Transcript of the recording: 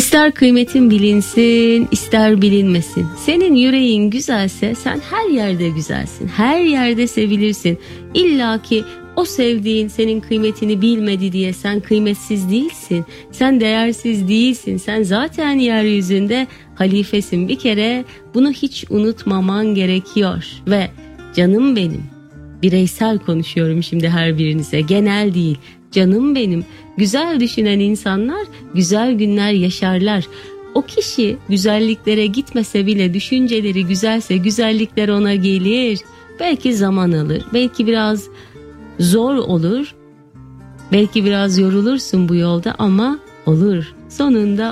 İster kıymetin bilinsin, ister bilinmesin. Senin yüreğin güzelse sen her yerde güzelsin. Her yerde sevilirsin. İlla ki o sevdiğin senin kıymetini bilmedi diye sen kıymetsiz değilsin. Sen değersiz değilsin. Sen zaten yeryüzünde halifesin. Bir kere bunu hiç unutmaman gerekiyor. Ve canım benim, bireysel konuşuyorum şimdi her birinize, genel değil. Canım benim, güzel düşünen insanlar güzel günler yaşarlar. O kişi güzelliklere gitmese bile düşünceleri güzelse güzellikler ona gelir. Belki zaman alır, belki biraz zor olur, belki biraz yorulursun bu yolda ama olur. Sonunda